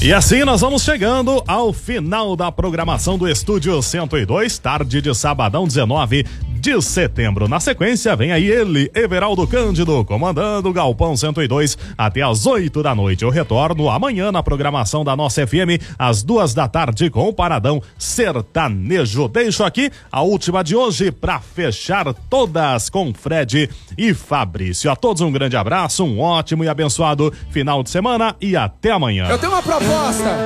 E assim nós vamos chegando ao final da programação do Estúdio 102, tarde de sabadão, 19 de setembro. Na sequência vem aí ele, Everaldo Cândido, comandando o Galpão 102 até às 8 da noite. Eu retorno amanhã na programação da nossa FM às 2 da tarde com o Paradão Sertanejo. Deixo aqui a última de hoje para fechar todas com Fred e Fabrício. A todos um grande abraço, um ótimo e abençoado final de semana e até amanhã. Eu tenho uma proposta.